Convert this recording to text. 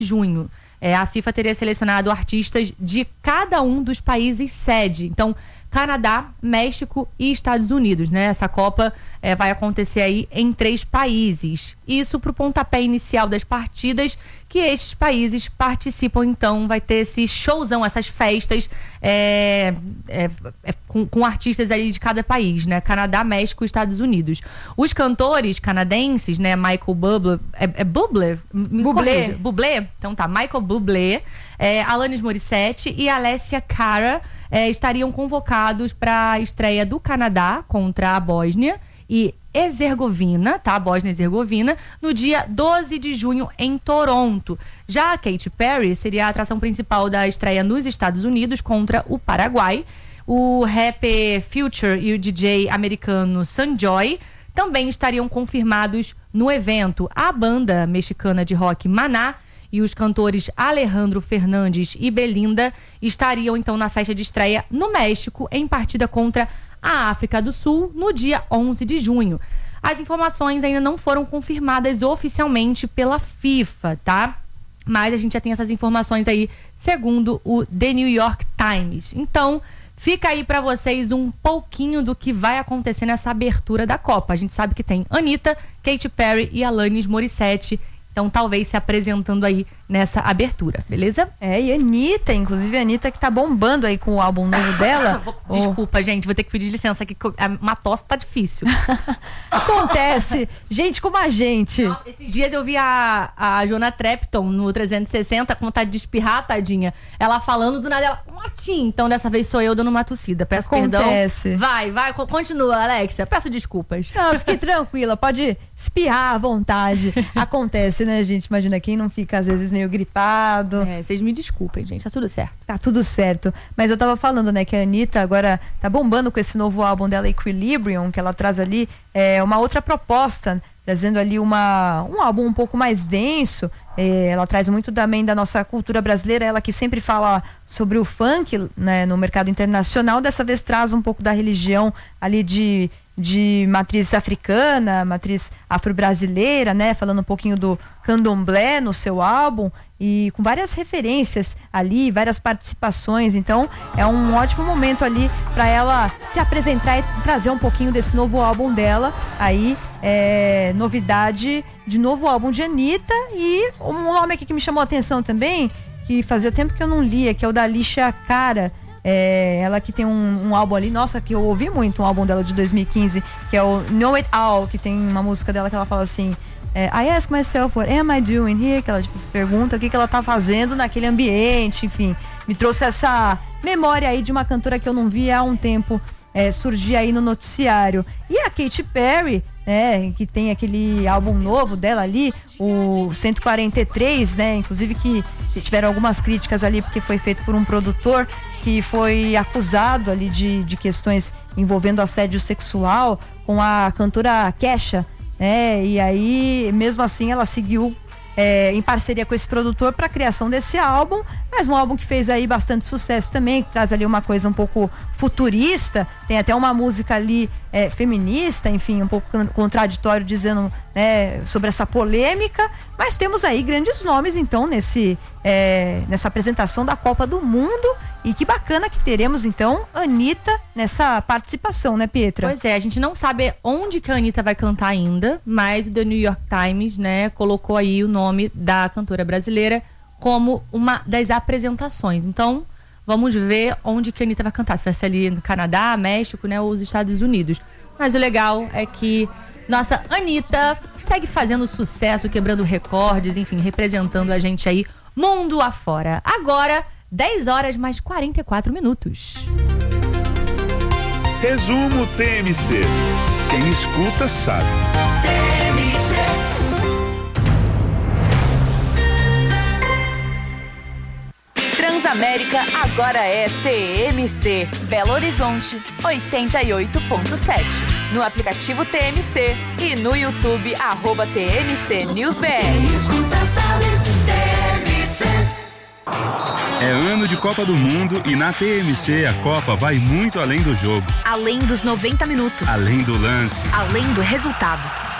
junho. A FIFA teria selecionado artistas de cada um dos países sede. Então, Canadá, México e Estados Unidos, né? Essa Copa vai acontecer aí em 3 países. Isso para o pontapé inicial das partidas que estes países participam. Então, vai ter esse showzão, essas festas com artistas ali de cada país, né? Canadá, México e Estados Unidos. Os cantores canadenses, né? Michael Bublé, Bublé? Bublé? Então tá, Michael Bublé, Alanis Morissette e Alessia Cara estariam convocados para a estreia do Canadá contra a Bósnia e Herzegovina, tá? Bósnia e Herzegovina, no dia 12 de junho em Toronto. Já a Katy Perry seria a atração principal da estreia nos Estados Unidos contra o Paraguai. O rapper Future e o DJ americano Sunjoy também estariam confirmados no evento. A banda mexicana de rock Maná e os cantores Alejandro Fernandes e Belinda estariam então na festa de estreia no México em partida contra a África do Sul no dia 11 de junho. As informações ainda não foram confirmadas oficialmente pela FIFA, tá? Mas a gente já tem essas informações aí segundo o The New York Times. Então, fica aí pra vocês um pouquinho do que vai acontecer nessa abertura da Copa. A gente sabe que tem Anitta, Katy Perry e Alanis Morissette. Então, talvez se apresentando aí nessa abertura, beleza? E Anitta, inclusive a Anitta que tá bombando aí com o álbum novo dela. Desculpa, gente, vou ter que pedir licença aqui, uma tosse tá difícil. Acontece, gente como a gente. Nossa, esses dias eu vi a Joana Trepton no 360 com vontade de espirrar, tadinha. Ela falando do nada, ela, então dessa vez sou eu dando uma tossida. Peço Acontece. perdão. Vai, continua, Alexia. Peço desculpas. Não, fique tranquila, pode espirrar à vontade. Acontece, né, gente? Imagina quem não fica às vezes meio gripado. Vocês me desculpem, gente, tá tudo certo. Tá tudo certo. Mas eu tava falando, né, que a Anitta agora tá bombando com esse novo álbum dela, Equilibrium, que ela traz ali uma outra proposta, trazendo ali um álbum um pouco mais denso. Ela traz muito também da nossa cultura brasileira, ela que sempre fala sobre o funk, né, no mercado internacional, dessa vez traz um pouco da religião ali de matriz africana, matriz afro-brasileira, né, falando um pouquinho do candomblé no seu álbum e com várias referências ali, várias participações. Então é um ótimo momento ali para ela se apresentar e trazer um pouquinho desse novo álbum dela aí, novidade de novo álbum de Anitta. E um nome aqui que me chamou a atenção também, que fazia tempo que eu não lia, que é o da Alessia Cara. Ela que tem um álbum ali, nossa, que eu ouvi muito, um álbum dela de 2015, que é o Know It All, que tem uma música dela que ela fala assim, I ask myself what am I doing here, que ela tipo, se pergunta o que ela tá fazendo naquele ambiente, enfim, me trouxe essa memória aí de uma cantora que eu não via há um tempo surgir aí no noticiário. E a Katy Perry, que tem aquele álbum novo dela ali, o 143, né, inclusive que tiveram algumas críticas ali porque foi feito por um produtor que foi acusado ali de questões envolvendo assédio sexual com a cantora Kesha, e aí mesmo assim ela seguiu em parceria com esse produtor para a criação desse álbum, mas um álbum que fez aí bastante sucesso também, que traz ali uma coisa um pouco futurista, tem até uma música ali feminista, enfim, um pouco contraditório, dizendo sobre essa polêmica, mas temos aí grandes nomes então nessa apresentação da Copa do Mundo. E que bacana que teremos, então, Anitta nessa participação, né, Pietra? Pois é, a gente não sabe onde que a Anitta vai cantar ainda, mas o The New York Times, né, colocou aí o nome da cantora brasileira como uma das apresentações. Então, vamos ver onde que a Anitta vai cantar. Se vai ser ali no Canadá, México, né, ou os Estados Unidos. Mas o legal é que nossa Anitta segue fazendo sucesso, quebrando recordes, enfim, representando a gente aí mundo afora. Agora, 10 horas mais 44 minutos. Resumo TMC. Quem escuta sabe. Transamérica agora é TMC. Belo Horizonte 88.7. No aplicativo TMC e no YouTube @TMC NewsBR. Escuta, sabe, TMC. É ano de Copa do Mundo e na TMC a Copa vai muito além do jogo. Além dos 90 minutos. Além do lance. Além do resultado.